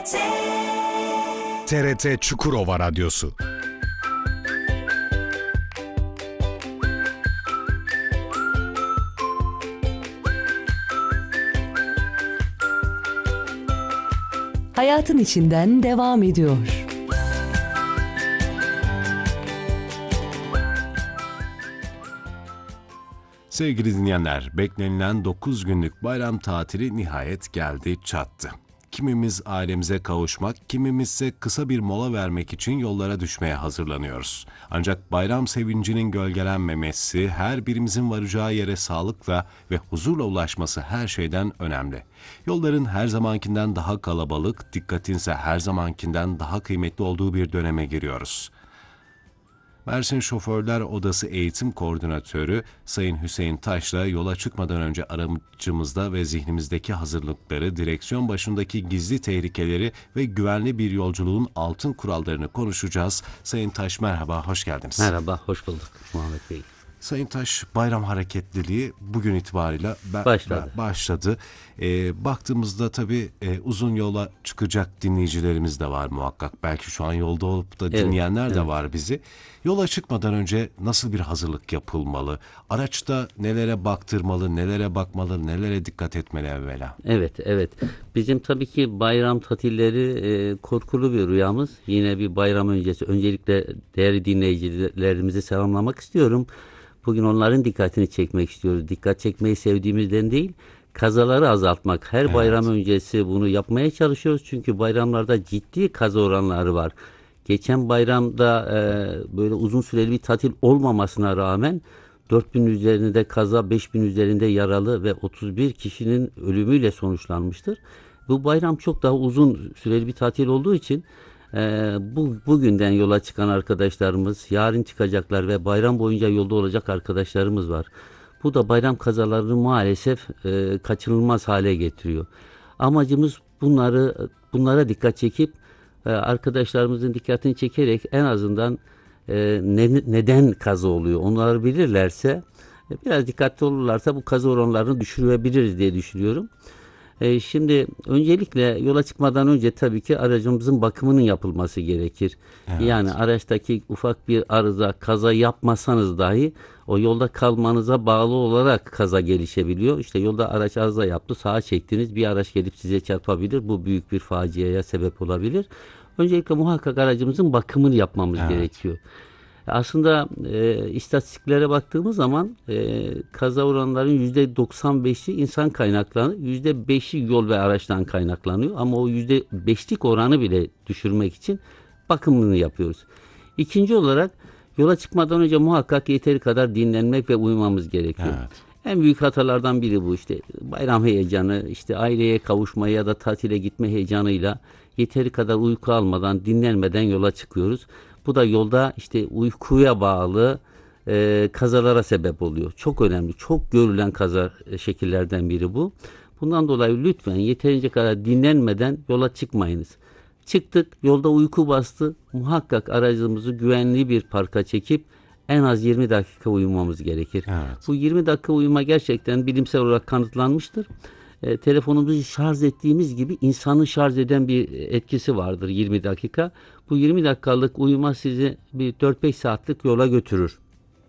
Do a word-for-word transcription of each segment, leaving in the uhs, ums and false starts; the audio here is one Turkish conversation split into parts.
T. T R T Çukurova Radyosu. Hayatın içinden devam ediyor. Sevgili dinleyenler, beklenilen dokuz günlük bayram tatili nihayet geldi çattı. Kimimiz ailemize kavuşmak, kimimiz ise kısa bir mola vermek için yollara düşmeye hazırlanıyoruz. Ancak bayram sevincinin gölgelenmemesi, her birimizin varacağı yere sağlıkla ve huzurla ulaşması her şeyden önemli. Yolların her zamankinden daha kalabalık, dikkatin ise her zamankinden daha kıymetli olduğu bir döneme giriyoruz. Mersin Şoförler Odası Eğitim Koordinatörü Sayın Hüseyin Taş'la yola çıkmadan önce aracımızda ve zihnimizdeki hazırlıkları, direksiyon başındaki gizli tehlikeleri ve güvenli bir yolculuğun altın kurallarını konuşacağız. Sayın Taş merhaba, hoş geldiniz. Merhaba, hoş bulduk Muhammed Bey. Sayın Taş, bayram hareketliliği bugün itibariyle be- başladı. Be- başladı. Ee, baktığımızda tabii e, uzun yola çıkacak dinleyicilerimiz de var muhakkak. Belki şu an yolda olup da dinleyenler evet, de evet. var bizi. Yola çıkmadan önce nasıl bir hazırlık yapılmalı? Araçta nelere baktırmalı, nelere bakmalı, nelere dikkat etmeli evvela? Evet, evet. Bizim tabii ki bayram tatilleri e, korkulu bir rüyamız. Yine bir bayram öncesi. Öncelikle değerli dinleyicilerimizi selamlamak istiyorum. Bugün onların dikkatini çekmek istiyoruz. Dikkat çekmeyi sevdiğimizden değil, kazaları azaltmak. Her Evet. bayram öncesi bunu yapmaya çalışıyoruz. Çünkü bayramlarda ciddi kaza oranları var. Geçen bayramda e, böyle uzun süreli bir tatil olmamasına rağmen dört bin üzerinde kaza, beş bin üzerinde yaralı ve otuz bir kişinin ölümüyle sonuçlanmıştır. Bu bayram çok daha uzun süreli bir tatil olduğu için e, bu bugünden yola çıkan arkadaşlarımız, yarın çıkacaklar ve bayram boyunca yolda olacak arkadaşlarımız var. Bu da bayram kazalarını maalesef e, kaçınılmaz hale getiriyor. Amacımız bunları bunlara dikkat çekip arkadaşlarımızın dikkatini çekerek en azından e, ne, neden kaza oluyor onları bilirlerse, e, biraz dikkatli olurlarsa bu kaza oranlarını düşürebiliriz diye düşünüyorum. E, şimdi öncelikle yola çıkmadan önce tabii ki aracımızın bakımının yapılması gerekir. Evet. Yani araçtaki ufak bir arıza, kaza yapmasanız dahi o yolda kalmanıza bağlı olarak kaza gelişebiliyor. İşte yolda araç arıza yaptı, sağa çektiniz, bir araç gelip size çarpabilir. Bu büyük bir faciaya sebep olabilir. Öncelikle muhakkak aracımızın bakımını yapmamız Evet. gerekiyor. Aslında e, istatistiklere baktığımız zaman e, kaza oranlarının yüzde doksan beşi insan kaynaklanıyor, yüzde beşi yol ve araçtan kaynaklanıyor. Ama o yüzde beşlik oranı bile düşürmek için bakımını yapıyoruz. İkinci olarak yola çıkmadan önce muhakkak yeteri kadar dinlenmek ve uyumamız gerekiyor. Evet. En büyük hatalardan biri bu, işte bayram heyecanı, işte aileye kavuşma ya da tatile gitme heyecanıyla yeteri kadar uyku almadan, dinlenmeden yola çıkıyoruz. Bu da yolda işte uykuya bağlı e, kazalara sebep oluyor. Çok önemli, çok görülen kaza şekillerden biri bu. Bundan dolayı lütfen yeterince kadar dinlenmeden yola çıkmayınız. Çıktık, yolda uyku bastı, muhakkak aracımızı güvenli bir parka çekip en az yirmi dakika uyumamız gerekir. Evet. Bu yirmi dakika uyuma gerçekten bilimsel olarak kanıtlanmıştır. E, telefonumuzu şarj ettiğimiz gibi insanı şarj eden bir etkisi vardır yirmi dakika. Bu yirmi dakikalık uyuma sizi bir dört beş saatlik yola götürür.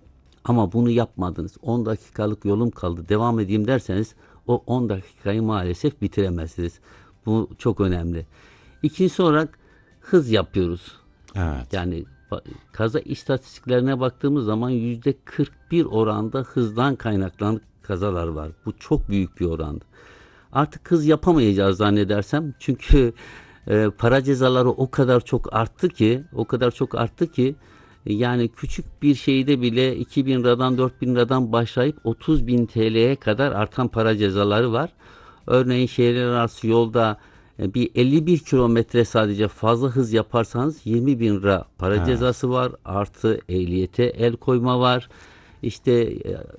Ama bunu yapmadınız. on dakikalık yolum kaldı, devam edeyim derseniz o on dakikayı maalesef bitiremezsiniz. Bu çok önemli. İkinci olarak hız yapıyoruz. Evet. Yani kaza istatistiklerine baktığımız zaman yüzde kırk bir oranda hızdan kaynaklanan kazalar var. Bu çok büyük bir orandı. Artık hız yapamayacağız zannedersem. Çünkü e, para cezaları o kadar çok arttı ki, o kadar çok arttı ki yani küçük bir şeyde bile iki bin liradan dört bin liradan başlayıp otuz bin T L'ye kadar artan para cezaları var. Örneğin şehirler arası yolda bir elli bir kilometre sadece fazla hız yaparsanız yirmi bin lira para Evet. cezası var. Artı ehliyete el koyma var. İşte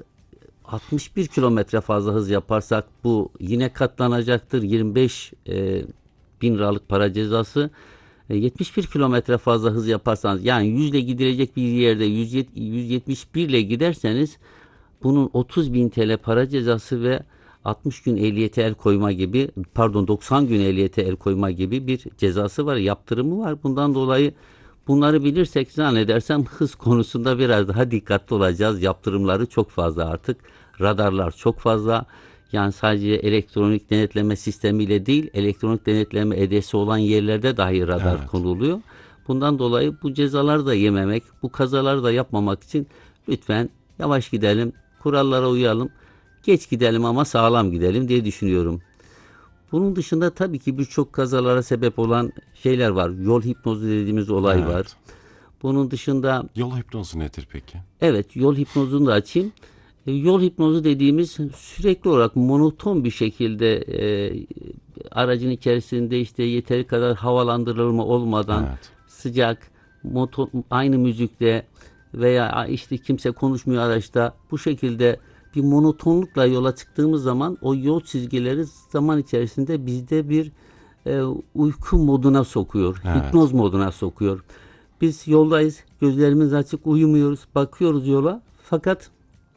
altmış bir kilometre fazla hız yaparsak bu yine katlanacaktır. yirmi beş e, bin liralık para cezası. E, yetmiş bir kilometre fazla hız yaparsanız, yani yüz ile gidilecek bir yerde yüz yetmiş bir ile giderseniz bunun otuz bin T L para cezası ve altmış gün ehliyete el koyma gibi, pardon doksan gün ehliyete el koyma gibi bir cezası var, yaptırımı var. Bundan dolayı bunları bilirsek zannedersem hız konusunda biraz daha dikkatli olacağız. Yaptırımları çok fazla artık. Radarlar çok fazla. Yani sadece elektronik denetleme sistemiyle değil, elektronik denetleme edesi olan yerlerde dahi radar Evet. konuluyor. Bundan dolayı bu cezaları da yememek, bu kazaları da yapmamak için lütfen yavaş gidelim, kurallara uyalım, geç gidelim ama sağlam gidelim diye düşünüyorum. Bunun dışında tabii ki birçok kazalara sebep olan şeyler var. Yol hipnozu dediğimiz olay Evet. var. Bunun dışında Yol hipnozu nedir peki? evet, yol hipnozunu da açayım. E, Yol hipnozu dediğimiz sürekli olarak monoton bir şekilde e, aracın içerisinde işte yeteri kadar havalandırılma olmadan Evet. sıcak, moto, aynı müzikte veya işte kimse konuşmuyor araçta, bu şekilde bir monotonlukla yola çıktığımız zaman o yol çizgileri zaman içerisinde bizde bir e, uyku moduna sokuyor, Evet. hipnoz moduna sokuyor. Biz yoldayız, gözlerimiz açık, uyumuyoruz, bakıyoruz yola, fakat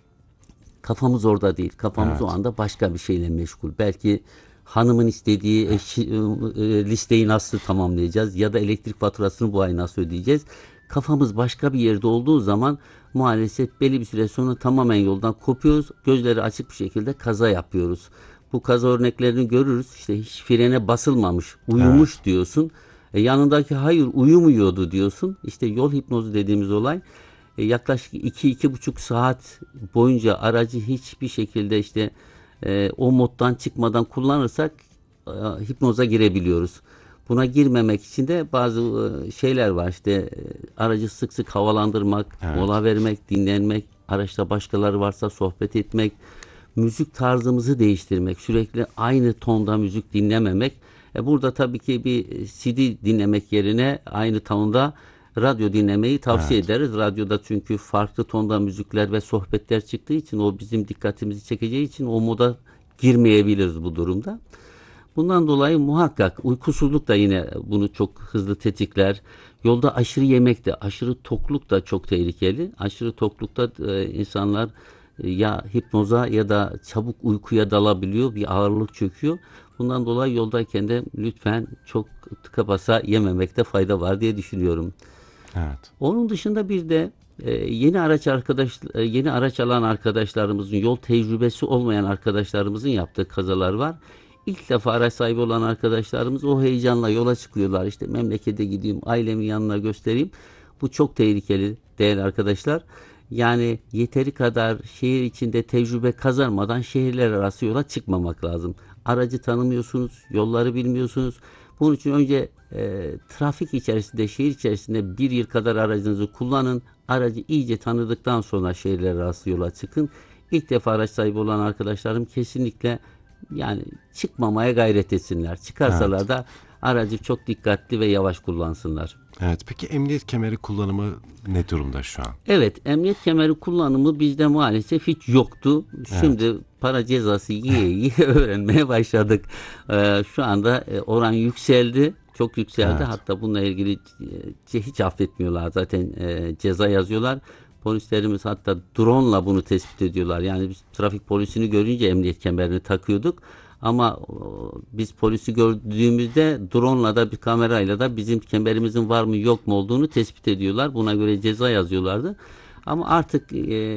kafamız orada değil. Kafamız Evet. o anda başka bir şeyle meşgul. Belki hanımın istediği eşi, e, e, listeyi nasıl tamamlayacağız ya da elektrik faturasını bu ay nasıl ödeyeceğiz. Kafamız başka bir yerde olduğu zaman maalesef belli bir süre sonra tamamen yoldan kopuyoruz. Gözleri açık bir şekilde kaza yapıyoruz. Bu kaza örneklerini görürüz. İşte hiç frene basılmamış, uyumuş diyorsun. E, yanındaki hayır uyumuyordu diyorsun. İşte yol hipnozu dediğimiz olay e, yaklaşık iki iki buçuk saat boyunca aracı hiçbir şekilde işte e, o moddan çıkmadan kullanırsak e, hipnoza girebiliyoruz. Buna girmemek için de bazı e, şeyler var. İşte e, aracı sık sık havalandırmak, Evet. mola vermek, dinlenmek, araçta başkaları varsa sohbet etmek, müzik tarzımızı değiştirmek, sürekli aynı tonda müzik dinlememek. E burada tabii ki bir C D dinlemek yerine aynı tonda radyo dinlemeyi tavsiye Evet. ederiz. Radyoda çünkü farklı tonda müzikler ve sohbetler çıktığı için o bizim dikkatimizi çekeceği için o moda girmeyebiliriz bu durumda. Bundan dolayı muhakkak uykusuzluk da yine bunu çok hızlı tetikler. Yolda aşırı yemek de, aşırı tokluk da çok tehlikeli. Aşırı toklukta e, insanlar e, ya hipnoza ya da çabuk uykuya dalabiliyor, bir ağırlık çöküyor. Bundan dolayı yoldayken de lütfen çok tıka basa yememekte fayda var diye düşünüyorum. Evet. Onun dışında bir de e, yeni araç arkadaş e, yeni araç alan arkadaşlarımızın, yol tecrübesi olmayan arkadaşlarımızın yaptığı kazalar var. İlk defa araç sahibi olan arkadaşlarımız o heyecanla yola çıkıyorlar. İşte memlekete gideyim, ailemin yanına göstereyim. Bu çok tehlikeli değerli arkadaşlar. Yani yeteri kadar şehir içinde tecrübe kazanmadan şehirler arası yola çıkmamak lazım. Aracı tanımıyorsunuz, yolları bilmiyorsunuz. Bunun için önce e, trafik içerisinde, şehir içerisinde bir yıl kadar aracınızı kullanın. Aracı iyice tanıdıktan sonra şehirler arası yola çıkın. İlk defa araç sahibi olan arkadaşlarım kesinlikle yani çıkmamaya gayret etsinler. Çıkarsalar Evet. da aracı çok dikkatli ve yavaş kullansınlar. Evet. Peki emniyet kemeri kullanımı ne durumda şu an? Evet, emniyet kemeri kullanımı bizde maalesef hiç yoktu. Şimdi para cezası yiye yiye öğrenmeye başladık. Ee, şu anda e, oran yükseldi. Çok yükseldi. Evet. Hatta bununla ilgili e, hiç affetmiyorlar. Zaten e, ceza yazıyorlar. Polislerimiz hatta drone'la bunu tespit ediyorlar. Yani biz trafik polisini görünce emniyet kemerini takıyorduk. Ama o, biz polisi gördüğümüzde drone'la da bir kamerayla da bizim kemerimizin var mı yok mu olduğunu tespit ediyorlar. Buna göre ceza yazıyorlardı. Ama artık e,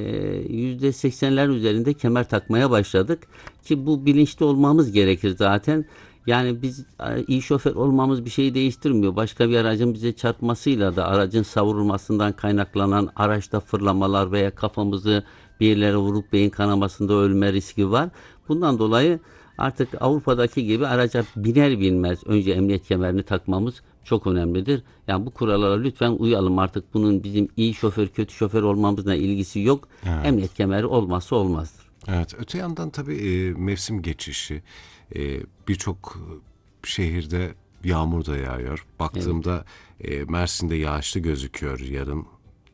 yüzde seksenler üzerinde kemer takmaya başladık. Ki bu bilinçli olmamız gerekir zaten. Yani biz e, iyi şoför olmamız bir şeyi değiştirmiyor. Başka bir aracın bize çarpmasıyla da aracın savrulmasından kaynaklanan araçta fırlamalar veya kafamızı bir yerlere vurup beyin kanamasında ölme riski var. Bundan dolayı artık Avrupa'daki gibi araca biner binmez önce emniyet kemerini takmamız çok önemlidir. Yani bu kurallara lütfen uyalım artık. Bunun bizim iyi şoför kötü şoför olmamızla ilgisi yok. Evet. Emniyet kemeri olmazsa olmazdır. Evet. Öte yandan tabii e, mevsim geçişi. E, Birçok şehirde yağmur da yağıyor. Baktığımda e, Mersin'de yağışlı gözüküyor yarın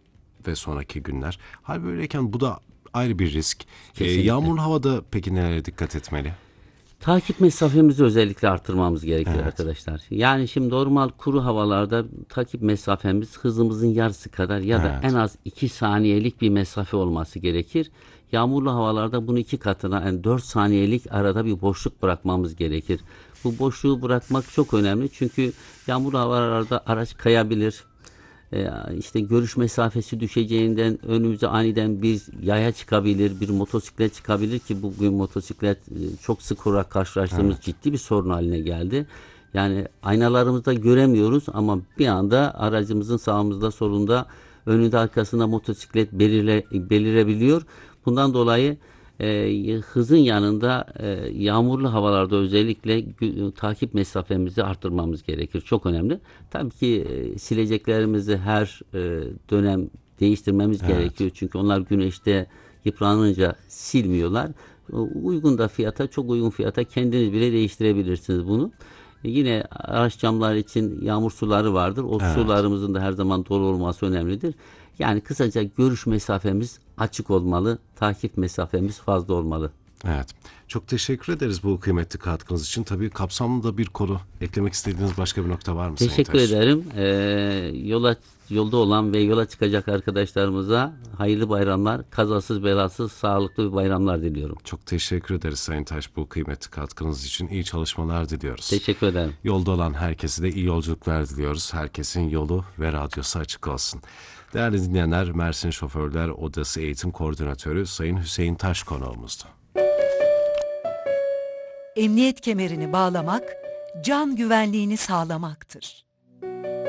ve sonraki günler. Hal böyleyken bu da ayrı bir risk. E, Kesinlikle. yağmurlu havada peki nelere dikkat etmeli? Takip mesafemizi özellikle artırmamız gerekiyor Evet. arkadaşlar. Yani şimdi normal kuru havalarda takip mesafemiz hızımızın yarısı kadar ya da Evet. en az iki saniyelik bir mesafe olması gerekir. Yağmurlu havalarda bunu iki katına, yani dört saniyelik arada bir boşluk bırakmamız gerekir. Bu boşluğu bırakmak çok önemli çünkü yağmurlu havalarda araç kayabilir. Ee, işte görüş mesafesi düşeceğinden önümüze aniden bir yaya çıkabilir, bir motosiklet çıkabilir ki bugün motosiklet e, çok sık olarak karşılaştığımız ciddi bir sorun haline geldi. Yani aynalarımızda göremiyoruz ama bir anda aracımızın sağımızda solunda önünde arkasında motosiklet belirle, belirebiliyor. Bundan dolayı e, hızın yanında e, yağmurlu havalarda özellikle gü- takip mesafemizi arttırmamız gerekir. Çok önemli. Tabii ki e, sileceklerimizi her e, dönem değiştirmemiz Evet. gerekiyor. Çünkü onlar güneşte yıpranınca silmiyorlar. E, Uygun da fiyata, çok uygun fiyata kendiniz bile değiştirebilirsiniz bunu. E, Yine araç camları için yağmur suları vardır. O Evet. sularımızın da her zaman dolu olması önemlidir. Yani kısaca görüş mesafemiz açık olmalı, takip mesafemiz fazla olmalı. Evet. Çok teşekkür ederiz bu kıymetli katkınız için. Tabii kapsamlı da bir konu. Eklemek istediğiniz başka bir nokta var mı Sayın Teşekkür Taş? ederim. Ee, yola yolda olan ve yola çıkacak arkadaşlarımıza hayırlı bayramlar, kazasız belasız sağlıklı bir bayramlar diliyorum. Çok teşekkür ederiz Sayın Taş bu kıymetli katkınız için. İyi çalışmalar diliyoruz. Teşekkür ederim. Yolda olan herkese de iyi yolculuklar diliyoruz. Herkesin yolu ve radyosu açık olsun. Değerli dinleyenler, Mersin Şoförler Odası Eğitim Koordinatörü Sayın Hüseyin Taş konuğumuzdu. Emniyet kemerini bağlamak, can güvenliğini sağlamaktır.